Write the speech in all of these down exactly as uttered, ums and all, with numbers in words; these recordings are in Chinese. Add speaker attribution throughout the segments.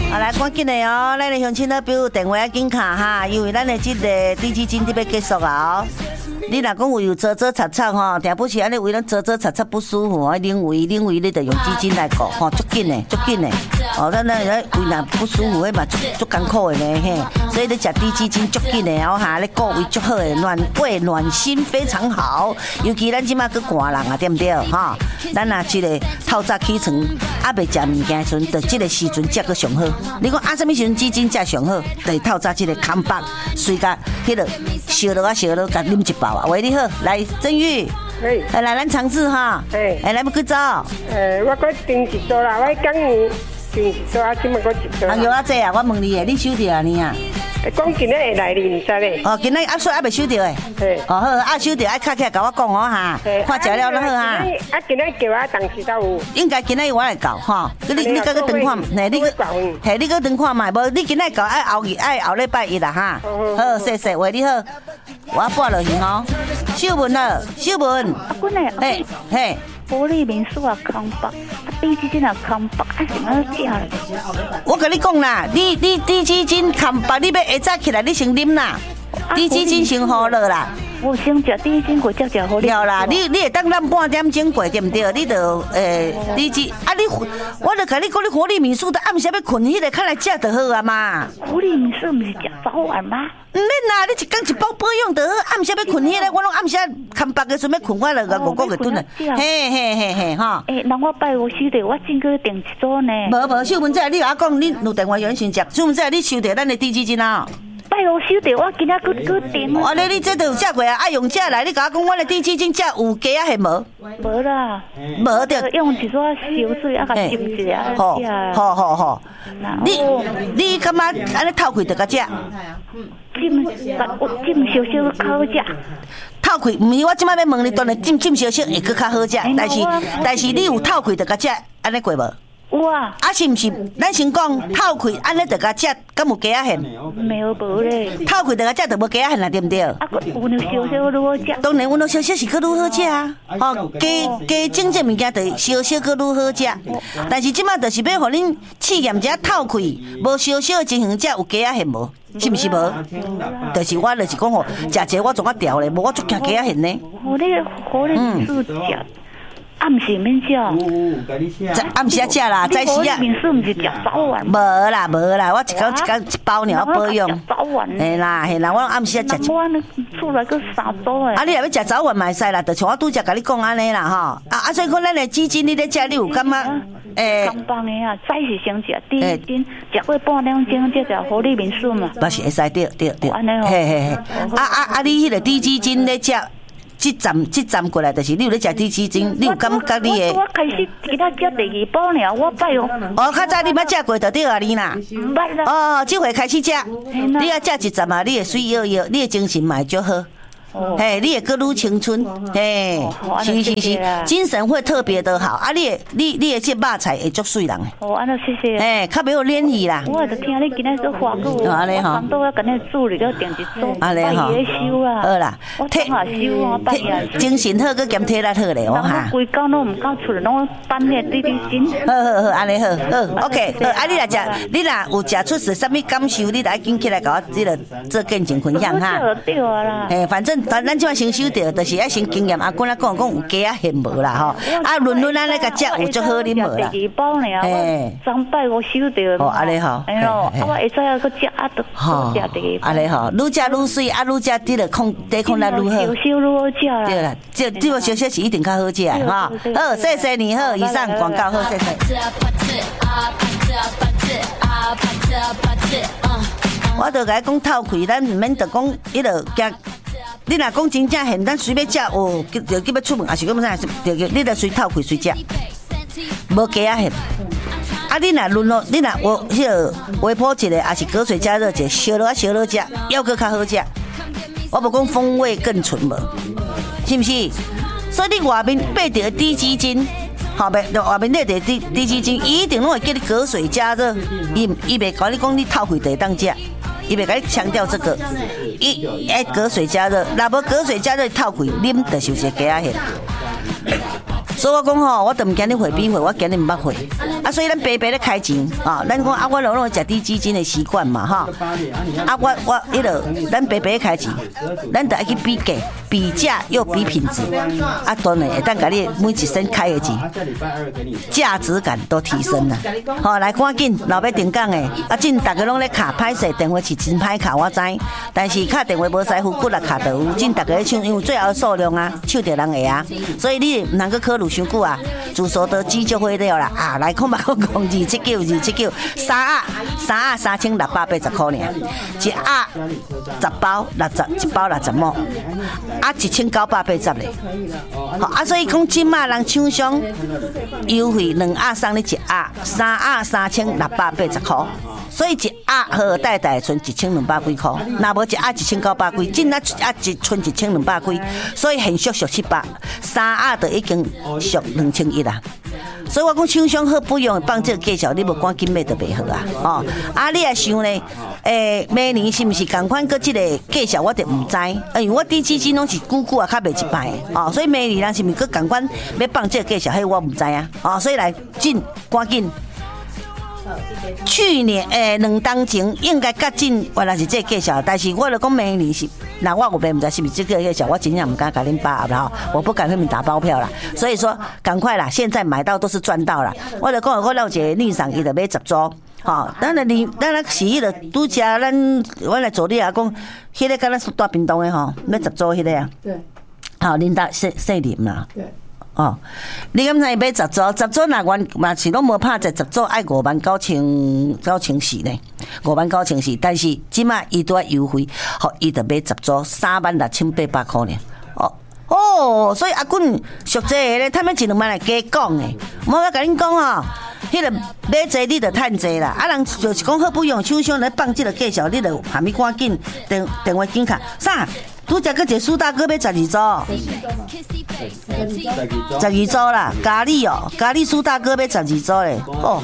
Speaker 1: 啊，来赶紧的哦！咱的乡亲的朋友电话紧卡哈，因为咱的这个地基金要结束啊哦。你若讲有做做擦擦吼，定不是安尼为咱做做擦擦不舒服，认为认为你得用基金来顾吼，足紧的足紧的。哦，咱咱为若不舒服，迄嘛足足艰苦的呢嘿。所以你食低基金足紧的哦哈，你顾胃足好的，暖胃暖心非常好。尤其咱即马去寒人啊，对不对哈？咱啊这个透早起床，还袂食物件时阵，就这个时阵食个上好。你讲啊，什么时阵基金食上好？就是透早这个空腹，随甲迄个烧落啊烧落，甲啉一包啊。喂，你好，来郑玉，哎，来咱尝试哈，哎，来要几组？
Speaker 2: 诶，我搁订一组啦，我讲你订一组啊，今麦搁一组。
Speaker 1: 啊，有啊这啊，我问你诶，你收到啊你啊？
Speaker 2: 讲今日会来哩，唔知咧。
Speaker 1: 哦，今日啊，所以还未收到诶。哦好，啊收到，爱卡起来甲我讲哦哈，看食了就好哈。
Speaker 2: 啊，今日叫我当时都有。
Speaker 1: 应该今日我来搞哈，你你搁个等看，嘿你个，嘿你搁等看卖，无你今日搞爱后日爱后礼拜一啦哈。好，谢谢，喂你好，我拨落去吼。秀文了，秀文。
Speaker 3: 阿君诶，
Speaker 1: 嘿嘿。
Speaker 3: 福利民宿啊，空白，低基金啊，空白，啊，什么食啦？
Speaker 1: 我跟你讲啦，你你低基金空白，你要下早起来，你先啉啦，低基金先好了啦。
Speaker 3: 我先食低基过，才食好
Speaker 1: 了啦，你你会当咱半点钟过对不对？你就诶，低基啊你，我就跟你讲，你活力民宿的暗时要困，迄个看来食就好啊嘛。
Speaker 3: 福利民宿不是食早晚吗？
Speaker 1: 唔免啦，你一工一包保养就好，暗时要困迄个，我拢暗时空白的时阵要困，我就个五个月顿了。嘿嘿嘿嘿哈。
Speaker 3: 诶，那我拜五收到，我真个订一组呢。
Speaker 1: 无无，秀文姐，你甲我讲，你有电话员先食。秀文姐，你收到咱的低基金啊？
Speaker 3: 拜五收到，我今仔搁搁订。
Speaker 1: 哦，你你这都有食过啊？爱用这来，你甲我讲，我的低基金这有加啊，系无？
Speaker 3: 无啦，
Speaker 1: 无着。
Speaker 3: 用一撮烧水啊，甲浸一下。
Speaker 1: 好，好好好。你你感觉安尼透开就甲食？
Speaker 3: 浸浸烧烧较好食。
Speaker 1: 透开，唔是我即摆要问你，当然浸浸烧烧会搁较好食，但是但是你有透开就甲食，安尼过无？
Speaker 3: 有啊。
Speaker 1: 啊是毋是？咱先讲透开，安尼就甲食，敢有加啊馅？
Speaker 3: 没有无咧。
Speaker 1: 透开就甲食，就无加啊馅啦，对不对？
Speaker 3: 啊，有那烧烧如何食？
Speaker 1: 当然，阮那烧烧是搁愈好食啊！哦，加加整这物件，就烧烧搁愈好食。但是即摆就是要互恁试验一下透开，无烧烧的情形下有加啊馅无？是毋是无？就是我就是讲吼，食这我总啊调咧，无我足惊加啊馅呢。
Speaker 3: 我那个火力是食。暗时免食，
Speaker 1: 暗时啊食啦，早时啊。
Speaker 3: 民宿毋是食早晚？
Speaker 1: 无啦无啦，我一工一工一包尔保养。
Speaker 3: 早晚。
Speaker 1: 嘿啦嘿啦，我暗时啊食。
Speaker 3: 我呢厝内个三组诶。
Speaker 1: 啊，你若要食早晚嘛会使啦，就像我拄则甲你讲安尼啦吼。啊啊，所以讲咱的基金你咧食，你有感觉？
Speaker 3: 诶。刚棒诶啊，早是先食，第二天食过半点钟才食福利民宿嘛。
Speaker 1: 嘛是会使对对对。
Speaker 3: 安尼哦。
Speaker 1: 嘿嘿嘿。啊啊啊！你迄个低基金咧食。这站这站过来，就是你有咧食低基金，你有感觉你的？
Speaker 3: 我开始其他食第二包尔，我拜哦。
Speaker 1: 哦，较早你捌食过就对啊，你啦。
Speaker 3: 唔捌啦。
Speaker 1: 哦，这回开始食，你要食一站啊，你会水摇摇，你的精神嘛会足好。嘿，你会更愈青春，嘿，是是是，精神会特别的好。啊，你你你的这肉菜会足水人诶。
Speaker 3: 哦，安尼谢谢。
Speaker 1: 嘿，较袂有涟漪啦。
Speaker 3: 我就听你今日说话久，
Speaker 1: 安尼吼，
Speaker 3: 差不多要跟你助理要订一组，
Speaker 1: 安尼吼，
Speaker 3: 收啊。
Speaker 1: 好啦，
Speaker 3: 体下收啊，半夜。
Speaker 1: 精神好，佮兼体力好咧，我哈。
Speaker 3: 规工拢唔够出来，拢半夜滴滴精。
Speaker 1: 好好好，安尼好，好 ，OK， 好，啊，你若食，你若有食出是啥物感受，你来紧起来甲我这个做见证分享哈。
Speaker 3: 对啊啦。
Speaker 1: 嘿，反正咱咱即摆先。收到，就是爱先经验。阿公来讲讲有加啊现无啦吼，啊轮轮咱咧甲食有足好啉无啦。
Speaker 3: 第二包呢，我三百我收到。
Speaker 1: 哦，安尼吼。
Speaker 3: 哎呦，啊我会使啊，佮食啊，都食第二包。
Speaker 1: 安尼吼，愈食愈水，啊愈食滴了控抵抗力愈好。
Speaker 3: 烧烧愈好食。
Speaker 1: 对啦，这这个烧烧是一定较好食哈。好，谢谢你好，以上广告好，谢谢。我就甲伊讲透开，咱毋免着讲，伊就惊。你若讲真正现，咱随便食哦，就叫要出门，也是讲啥，就叫你着随透开随食，无加啊现。啊，你若轮咯，你若我迄个微波一个，也是隔水加热一个，烧落啊烧落食，要搁较好食。我无讲风味更纯无，是毋是？所以你外面买着低基金，后面外面买着低低基金，伊一定拢会叫你隔水加热，伊伊袂甲你讲你透开就会当食。伊袂甲你强调这个，伊爱隔水加热，若无隔水加热透开，啉就是有加啊现。 所以我讲吼，我都唔惊你回避回，我惊你唔捌回。啊，所以咱白白咧开钱啊，咱讲啊，我有拢食低基金的习惯嘛，哈。啊，我我迄个咱白白开钱，咱就爱去比价、比价又比品质。啊，当然会当甲你每一身开的钱，价值感都提升了。好，来赶紧老要定岗的，啊，进大家拢咧卡歹势，电话是真歹卡，我知。但是卡电话无使付，骨力卡就有。进大家咧抢，因为最后的数量啊，抢着人会啊，所以你唔能够考虑伤久啊，自所得基就会了啦。啊，来空八空空二七九二七九，三鸭三鸭三千六百八十块呢，一鸭十包六十，一包六十毛，啊一千九百八十咧。好啊，所以讲即马人厂商优惠两鸭送你一鸭，三鸭三千六百八十块。所以一鸭好好带带存一千两百几块，那无一鸭一千九百几，真啊一鸭一存一千两百几，所以现俗俗七百，三鸭就已经俗两千一啦。所以我讲厂商好不用放这个价钱，你无赶紧买就袂好啊！哦，啊你也想呢？诶、欸，明年是毋是同款？搁这个价钱我就唔知，因为我低基金拢是久久啊，较袂一摆哦，所以明年人是毋是搁同款要放这个价钱，迄我唔知啊！哦，所以来进赶紧。去年诶，两当前应该较近，原来是这个介绍，但是我就讲明年是，那我有变唔知是不是这个介绍，我真正唔敢甲恁把握啦，我不敢跟你们打包票啦。所以说，赶快啦，现在买到都是赚到啦。我就讲我了解逆上伊就买十组，吼，当然你当然是迄个拄则咱我来做你啊讲，迄个敢若是大冰冻的吼，买十组迄个啊。对。好，恁大细细啉啦。对。哦，你敢知买十组？十组若原嘛是拢无拍在十组爱五万九千九千四呢，五万九千四。但是即马伊都要优惠，好，伊就买十组三万六千八百块呢。哦哦，所以阿君俗济个咧，他们一两万来加讲诶，无我甲恁讲哦，迄个买济你就趁济啦。啊，人就是讲好不用厂商来放即个介绍，你就下面赶紧电电话紧卡啥？拄则个一个苏大哥买十二组，十二组啦，咖喱哦，咖喱苏大哥买十二组嘞，哦。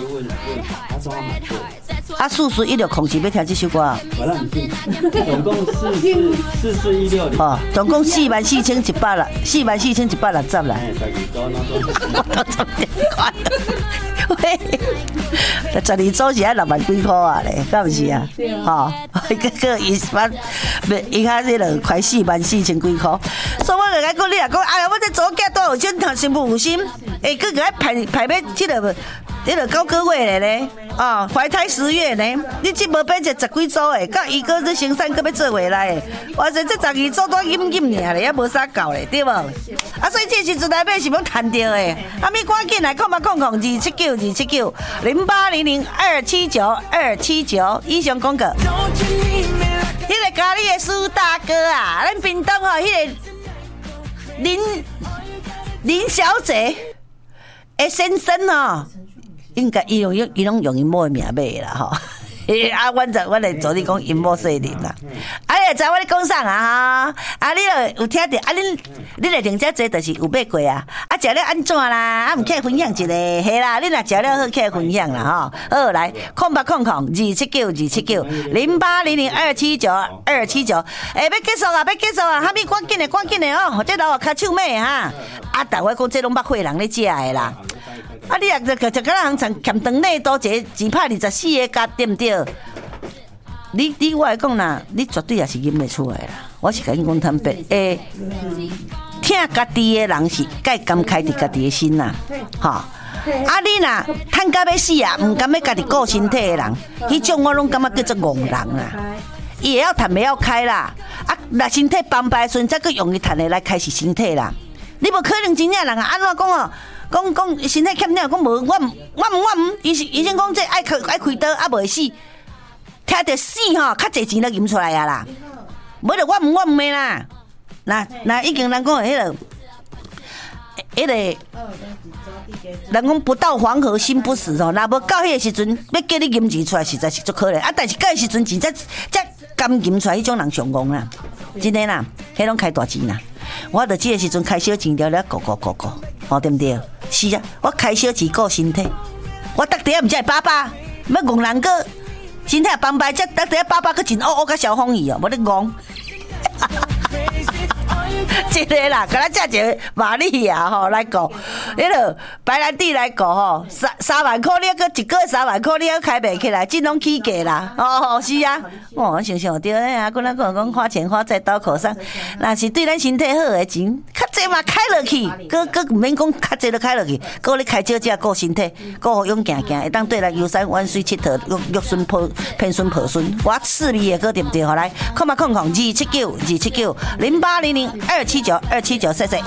Speaker 1: 啊，四四一六空是要听这首歌啊？
Speaker 4: 总共四四四四一六
Speaker 1: 哦，总共四万四千一百啦，四万四千一百六十啦。我都十点块，喂，十二组是爱六万几块啊嘞，敢不是啊？哦，个个一万，伊卡这个快四万四千几块，所以我就来讲你啊讲，哎呀，我这组囝多有钱，谈心不有心，哎，个个爱排排要这个。你著九个月咧呢，哦，怀胎十月呢，你即无变一十几组诶，甲伊个这生产搁要做回来诶，哇塞，这十二组都阴阴尔咧，也无啥够咧，对无？啊，所以这时阵来买是要趁着诶，啊，咪赶紧来空八空空二七九二七九零八零零二七九二七九以上广告。迄个咖喱诶苏大哥啊，咱屏东吼，迄个林林小姐诶先生哦。应该伊用伊拢用因某的名买啦吼，啊，阮就阮来做你讲因某说林啦，啊，你知我咧讲啥啊？啊，你有听着啊？恁你来听遮济，就是有买过啊？啊，食了安怎啦？啊，毋起来分享一个，嘿啦，你若食了好起来分享啦吼。好，来，空八空空二七九二七九零八零零二七九二七九，哎，要结束啊，要结束啊，哈咪赶紧的，赶紧的哦，这老卡手买哈。啊，但我讲这拢捌会人咧食的啦。啊！你也就就就个人像欠长内多一个一百二十四个价，对不对？你你我来讲啦，你绝对也是饮得出来啦。我是甲你讲坦白，诶，听家己的人是该甘开伫家己的心呐，吼。啊，你若趁到要死啊，唔甘要家己顾身体的人，迄种我拢感觉叫做戆人啦。伊会晓趁袂晓开啦，啊，若身体崩败时阵，再去用伊趁的来开始身体啦。你无可能真正人啊，安怎讲哦？讲讲身体欠了，讲无我唔我唔我唔，医医生讲这爱开爱开刀啊，袂死，听着死吼，较侪钱都吟出来啊啦，无着我唔我唔的啦，那那已经人讲迄个，迄个，人讲不到黄河心不死哦，那无到迄个时阵，要叫你吟钱出来，实在是足可怜啊！但是到迄时阵钱才才甘吟出来，迄种人上戆啦，真的啦，迄拢开大钱啦。我着这个时阵开小钱了了，go go go go， 哦对不对？是啊，我开小钱顾身体，我逐地唔才会爸爸，要戆人个身体崩败，才逐地爸爸个真乌乌甲小风雨哦，无咧戆。 一个啦，甲咱借一个玛利亚吼来顾，迄落白兰地来顾吼，三三万块，你个一个月三万块，你还开袂起来，真拢起价啦。哦，是啊，哦，想想对咧啊，阮咱讲讲花钱花在刀口上，若是对咱身体好诶钱，较济嘛开落去，搁搁毋免讲较济都开落去，搁咧开少只顾身体，顾好勇行行，会当对咱游山玩水佚佗，玉玉孙抱骗孙抱孙，我刺鼻诶歌对不对？好来，空嘛空空二七九二七九零八零零二七九二七九，谢谢。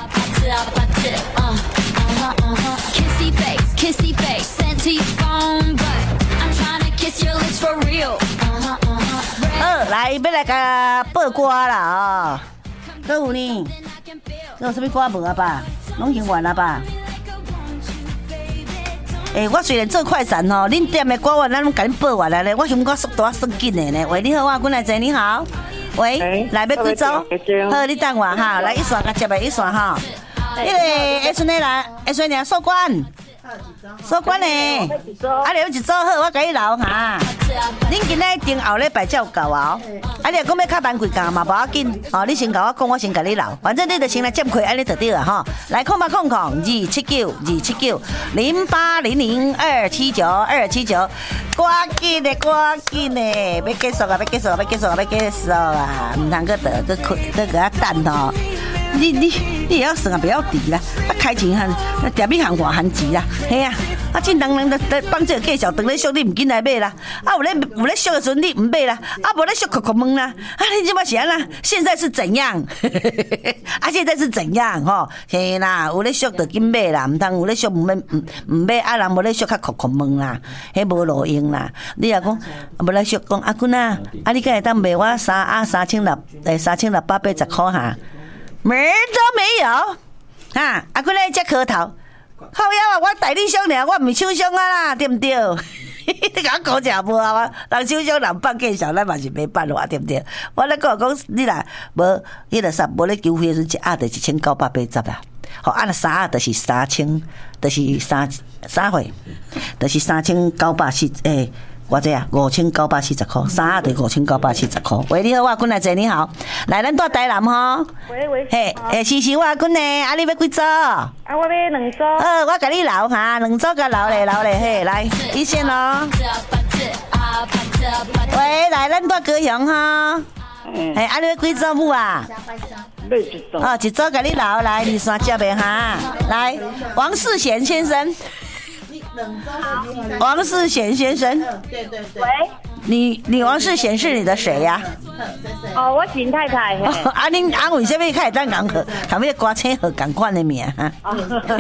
Speaker 1: 好，来要来甲报歌啦哦，搁有呢？搁有啥物歌无啊吧？拢听完了吧？诶、欸，我虽然做快闪吼，恁店的歌我咱拢甲恁报完了咧，我想我速度啊算紧的呢。喂，你好，我滚来者，你好。喂，欸、来要几组？好，你等我哈，来一线甲接的一线哈。迄个下顺的来，下顺的收官。收官嘞，啊，你有一组好，我甲你留哈。恁今仔定后礼拜才有够啊！啊，你若讲要较慢几工嘛，无要紧，哦，你先甲我讲，我先甲你留，反正你就先来占亏，安尼就对了哈。来，空吧空空，二七九二七九零八零零二七九二七九，赶紧的，赶紧的，要结束啊，要结束啊，要结束啊，要结束啊，唔通搁得搁困，搁搁啊等吼。你你你也要算啊，不要迟啦！啊，开钱含店面含外含钱啦，嘿啊！啊，正当人咧帮这个介绍，当咧俗你唔紧来买啦。啊，有咧有咧俗的时阵你唔买啦，啊，无咧俗哭哭问啦。啊，你即摆是安啦？现在是怎样？啊，现在是怎样？吼，嘿啦，有咧俗就紧买啦，唔通有咧俗唔买唔唔买，啊，人无咧俗较哭哭问啦，迄无路用啦。你若讲无咧俗讲阿君啊，啊，你敢会当卖我三啊三千六诶三千六百八十块哈？门儿都没有，哈！啊，过来只磕头，靠腰啊！我代理商尔，我唔是厂商啊啦，对不对？你甲我讲者无啊？人厂商人办介绍，咱嘛是没办法，对不对？我咧讲讲你啦，无迄个啥，无咧求婚时一压就一千九百八十啦。好，按了三压就是三千，就是三三岁，就是三千九百四诶。我这啊，五千九百四十块，三下就五千九百四十块。喂，你好，我滚来者，你好，来咱住台南吼。
Speaker 2: 喂喂。
Speaker 1: 嘿，诶，是是我滚呢，啊，你要几组？啊，
Speaker 2: 我要两组。
Speaker 1: 好，我甲你留哈，两组甲留咧，留咧，嘿，来，一线咯。喂，来咱住高雄哈。嗯。嘿，啊，你要几组母啊？
Speaker 2: 要一组。
Speaker 1: 哦，一组甲你留来，二三接的哈。来，王世贤先生。王世贤先生，
Speaker 2: 对对对，喂，
Speaker 1: 你你王世贤是你的谁呀、
Speaker 2: 啊？哦，我秦太太。哦、
Speaker 1: 啊，恁啊为什么开当讲好，看要歌星好共款的名哈？啊，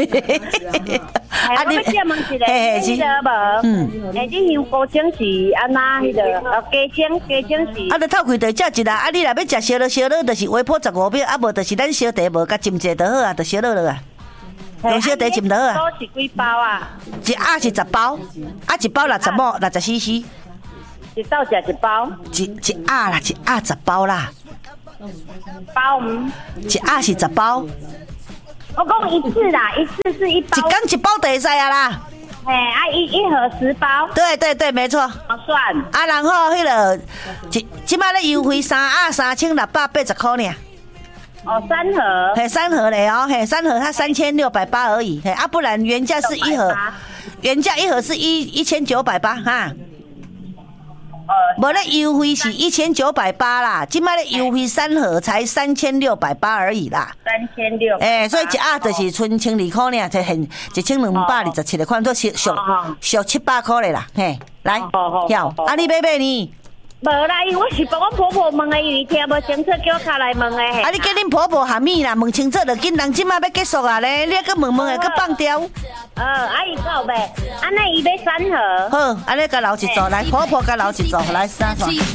Speaker 2: 你要问一个，迄个无？嗯，诶，你香菇精是安那？迄个呃，鸡精鸡精是。
Speaker 1: 啊，你透开就食一啦，啊，你若要食烧肉，烧肉就是微波十五秒，啊，无就是咱烧茶无甲浸者就好啊，就烧肉了啊。用小茶浸落啊！
Speaker 2: 都是几包啊？
Speaker 1: 一盒是十包，啊一包六十毛六十 C C。
Speaker 2: 一包食一包？
Speaker 1: 一一盒啦，一盒十包啦。
Speaker 2: 包唔？
Speaker 1: 一盒是十包。
Speaker 2: 我讲一次啦，一次是一包。
Speaker 1: 一缸一包就会使啊啦。
Speaker 2: 嘿，啊一一盒十包。对
Speaker 1: 对对，没错。
Speaker 2: 好算。
Speaker 1: 啊，然后迄个，即即摆咧优惠三盒三千六百八十块呢。
Speaker 2: 哦，三盒，
Speaker 1: 嘿，三盒嘞哦，嘿，三盒它三千六百八而已，嘿，啊，不然原价是一盒，原价一盒是一一千九百八哈，呃，无咧优惠是一千九百八啦，今麦咧优惠三盒才三千六百八而已啦，
Speaker 2: 三千六，
Speaker 1: 哎，所以一盒就是剩千二块呢，才现一千两百二十七个款，都俗俗俗七百块嘞啦，嘿，来，要，啊，你买买呢？
Speaker 2: 无啦，因为我是帮我婆婆问的，因为听无清楚，叫我卡来问的。
Speaker 1: 啊，你叫恁婆婆含咪啦？问清楚就紧，人即马要结束啊咧，你还搁问问的，搁放掉。
Speaker 2: 呃，阿姨讲呗，安尼伊要三盒。
Speaker 1: 好，安尼甲留一组，来婆婆甲留一组，来三组。迄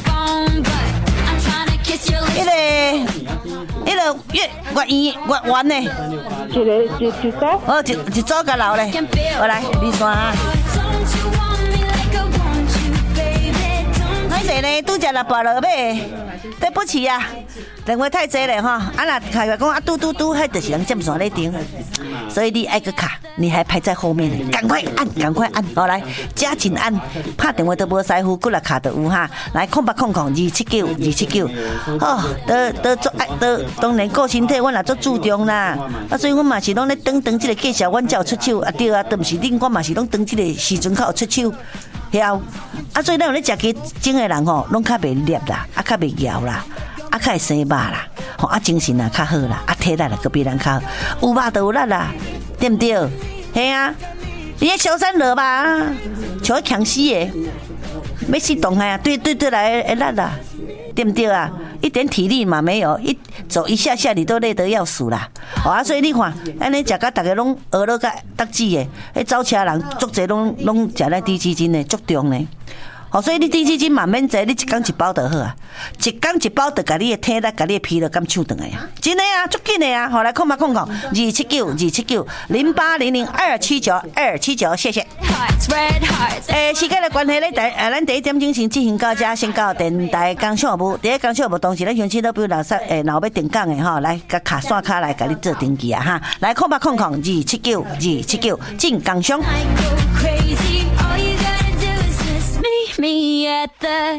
Speaker 1: 个，迄个月月圆月圆呢？
Speaker 2: 一个一一组。
Speaker 1: 好，一一组甲留咧。好来，二线啊。歹势呢，拄则六百落买。 对不起啊，电话太济了哈。啊那开话讲啊，嘟嘟嘟，迄就是人占线咧顶，所以你爱个卡，你还排在后面呢，赶快按，赶快按，好来加紧按，拍电话都无师傅，过来卡就有哈。来空八空空二七九二七九，哦，都都做爱都当然顾身体，我也做注重啦。啊，所以我嘛是拢咧等等这个介绍，阮才有出手啊对啊，都毋是恁，我嘛是拢等这个时阵才有出手。晓啊，所以咱有咧食鸡精的人吼，拢较袂腻啦，啊较袂咬啦，啊较会生肉啦，吼啊精神也较好啦，啊体力也个比咱较好，有肉就有力啦，对不对？嘿啊，你迄小山落吧，像强死的，要死动啊，对对对来会力啦，对不对啊？一点体力嘛没有，一走一下下你都累得要死啦。哦啊，所以你看，安尼食到大家拢饿了个得志的，迄走车人足侪拢拢食咱低脂精的，足重的。哦，所以你低脂精嘛免坐，你一天一包就好啊，一天一包就甲你的体力、甲你的疲劳感抢转来啊，真的啊，足紧的啊。好来，空吧空空，二七九二七九零八零零二七九二七九，谢谢。诶，时间的关系咧，第啊，咱第一点钟先进行到这，先到电台工商部。第一工商部同时，咱乡亲都比如老三诶，老要定岗的吼，来甲卡刷卡来甲你做登记啊哈。来，空吧空空，二七九二七九进工商。Me at the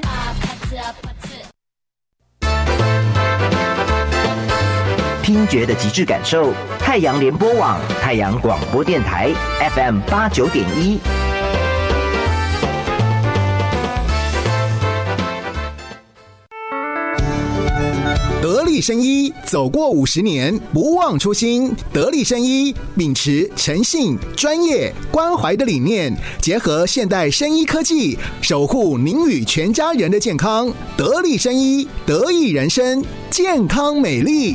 Speaker 5: 听觉的极致感受，太阳联播网、太阳广播电台 F M 八九点一。
Speaker 6: 得力生医走过五十年，不忘初心。得力生医秉持诚信、专业、关怀的理念，结合现代生医科技，守护您与全家人的健康。得力生医，得益人生，健康美丽。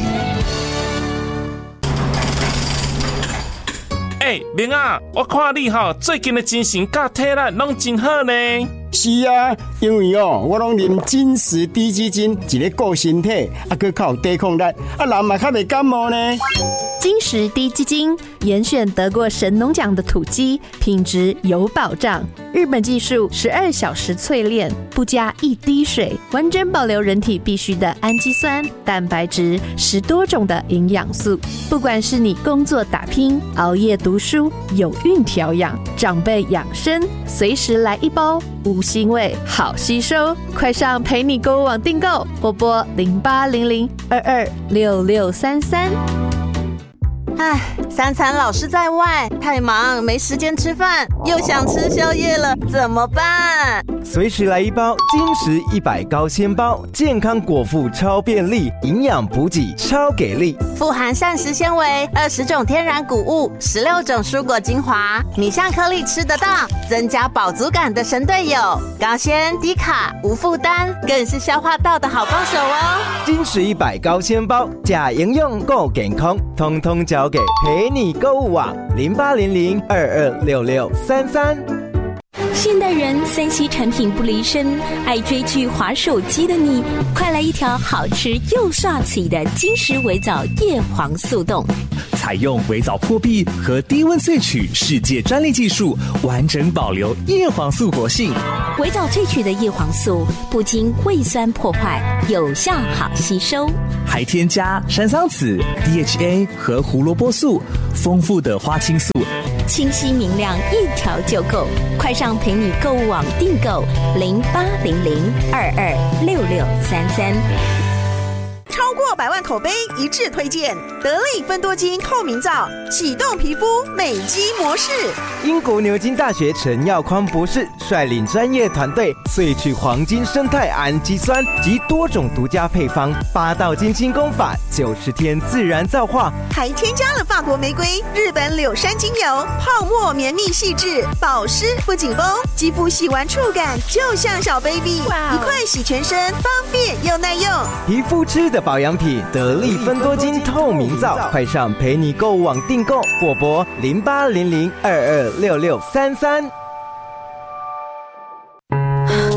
Speaker 7: 哎、欸，明啊，我看你哈最近的精神甲体力拢真好呢。
Speaker 8: 是啊，因为哦，我拢啉金石低基金，一个顾身体，啊，佮较有抵抗力，啊，人嘛较袂感冒呢。
Speaker 9: 金石低基金严选得过神农奖的土鸡，品质有保障。日本技术十二小时淬炼，不加一滴水，完整保留人体必需的氨基酸、蛋白质，十多种的营养素。不管是你工作打拼、熬夜读书、有孕调养、长辈养生，随时来一包，无腥味，好吸收。快上陪你购物网订购，拨拨零八零零二二六六三三。
Speaker 10: 唉，三餐老是在外，太忙没时间吃饭，又想吃宵夜了，怎么办？
Speaker 11: 随时来一包金石一百高纤包，健康果腹超便利，营养补给超给力，
Speaker 10: 富含膳食纤维、二十种天然谷物、十六种蔬果精华，米香颗粒吃得到，增加饱足感的神队友，高纤低卡无负担，更是消化道的好帮手哦。
Speaker 11: 金石一百高纤包，假营养够健康，通通交给陪你购物网零八零零二二六六三三。
Speaker 12: 现代人三 C 产品不离身，爱追剧滑手机的你，快来一条好吃又刷嘴的金石微藻叶黄素冻。
Speaker 13: 采用微藻破壁和低温萃取世界专利技术，完整保留叶黄素活性。
Speaker 12: 微藻萃取的叶黄素不经胃酸破坏，有效好吸收，
Speaker 13: 还添加山桑子、D H A 和胡萝卜素，丰富的花青素，
Speaker 12: 清晰明亮，一条就够。快上陪你购物网订购零八零零二二六六三三。
Speaker 14: 超过百万口碑一致推荐，得力芬多精透明皂，启动皮肤美肌模式。
Speaker 11: 英国牛津大学陈耀匡博士率领专业团队萃取黄金生态氨基酸及多种独家配方，八道金清功法，九十天自然皂化，
Speaker 14: 还添加了法国玫瑰、日本柳杉精油，泡沫绵密细致，保湿不紧绷，肌肤洗完触感就像小 baby， 一块洗全身，方便又耐用。
Speaker 11: 皮肤吃的保养品得力芬多精透明皂，快上陪你购物网订购，拨拨零八零零二二六六三三。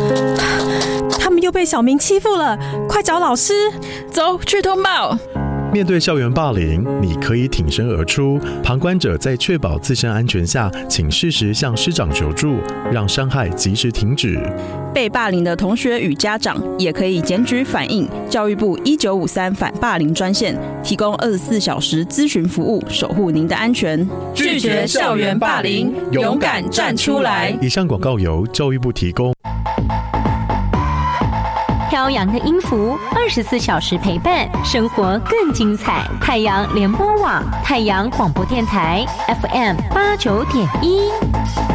Speaker 15: 他们又被小明欺负了，快找老师！
Speaker 16: 走去通报。
Speaker 15: 面对校园霸凌，你可以挺身而出，旁观者在确保自身安全下，请适时向师长求助，让伤害及时停止。
Speaker 16: 被霸凌的同学与家长也可以检举反映教育部一九五三反霸凌专线，提供二十四小时咨询服务，守护您的安全。
Speaker 17: 拒绝校园霸凌，勇敢站出来。
Speaker 15: 以上广告由教育部提供。
Speaker 12: 飘扬的音符，二十四小时陪伴，生活更精彩。太阳联播网，太阳广播电台 F M 八九点一。